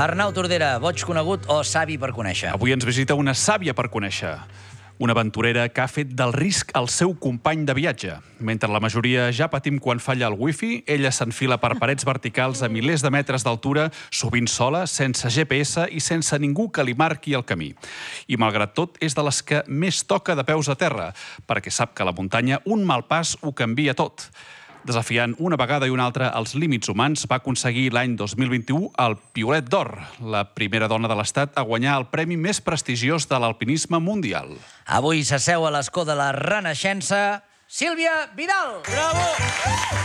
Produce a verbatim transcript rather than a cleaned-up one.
Arnau Tordera, boig conegut o savi per conèixer? Avui ens visita una sàvia per conèixer. Una aventurera que ha fet del risc el seu company de viatge. Mentre la majoria ja patim quan falla el wifi, ella s'enfila per parets verticals a milers de metres d'altura, sovint sola, sense G P S i sense ningú que li marqui el camí. I, malgrat tot, és de les que més toca de peus a terra, perquè sap que a la muntanya un mal pas ho canvia tot. Desafiant una vegada i una altra els límits humans, va aconseguir l'any dos mil vint-i-u el Piolet d'Or, la primera dona de l'Estat a guanyar el premi més prestigiós de l'alpinisme mundial. Avui s'asseu a l'escó de la Renaixença, Sílvia Vidal! Bravo!